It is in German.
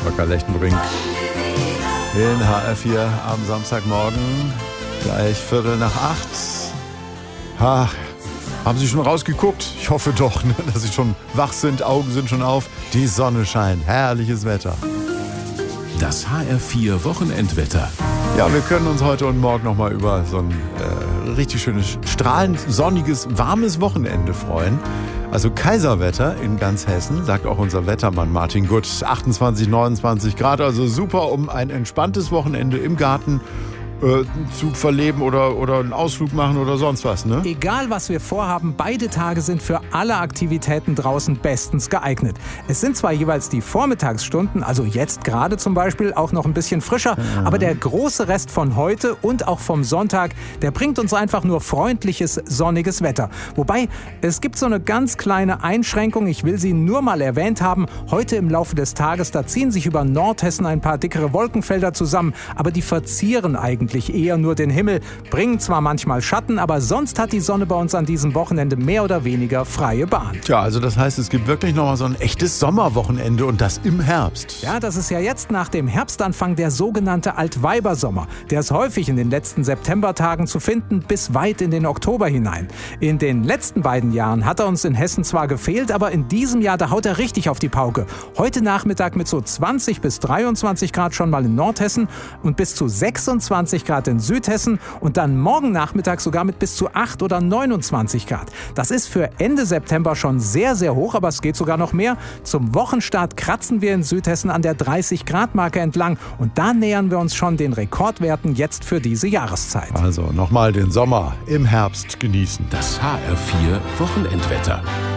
Volker Lechtenbrink. In HR4 am Samstagmorgen, gleich 7:45. Haben Sie schon rausgeguckt? Ich hoffe doch, dass Sie schon wach sind, Augen sind schon auf. Die Sonne scheint, herrliches Wetter. Das HR4 Wochenendwetter. Ja, wir können uns heute und morgen nochmal über so ein richtig schönes, strahlend sonniges, warmes Wochenende freuen. Also Kaiserwetter in ganz Hessen, sagt auch unser Wettermann Martin Gutt. 28, 29 Grad, also super, um ein entspanntes Wochenende im Garten zu verleben oder einen Ausflug machen oder sonst was, ne? Egal, was wir vorhaben, beide Tage sind für alle Aktivitäten draußen bestens geeignet. Es sind zwar jeweils die Vormittagsstunden, also jetzt gerade zum Beispiel, auch noch ein bisschen frischer, aber der große Rest von heute und auch vom Sonntag, der bringt uns einfach nur freundliches, sonniges Wetter. Wobei, es gibt so eine ganz kleine Einschränkung, ich will sie nur mal erwähnt haben. Heute im Laufe des Tages, da ziehen sich über Nordhessen ein paar dickere Wolkenfelder zusammen, aber die verzieren eigentlich eher nur den Himmel, bringen zwar manchmal Schatten, aber sonst hat die Sonne bei uns an diesem Wochenende mehr oder weniger freie Bahn. Tja, also das heißt, es gibt wirklich nochmal so ein echtes Sommerwochenende und das im Herbst. Ja, das ist ja jetzt nach dem Herbstanfang der sogenannte Altweibersommer. Der ist häufig in den letzten Septembertagen zu finden, bis weit in den Oktober hinein. In den letzten beiden Jahren hat er uns in Hessen zwar gefehlt, aber in diesem Jahr, da haut er richtig auf die Pauke. Heute Nachmittag mit so 20 bis 23 Grad schon mal in Nordhessen und bis zu 26 Grad in Südhessen und dann morgen Nachmittag sogar mit bis zu 8 oder 29 Grad. Das ist für Ende September schon sehr, sehr hoch, aber es geht sogar noch mehr. Zum Wochenstart kratzen wir in Südhessen an der 30-Grad-Marke entlang und da nähern wir uns schon den Rekordwerten jetzt für diese Jahreszeit. Also nochmal den Sommer im Herbst genießen. Das HR4 Wochenendwetter.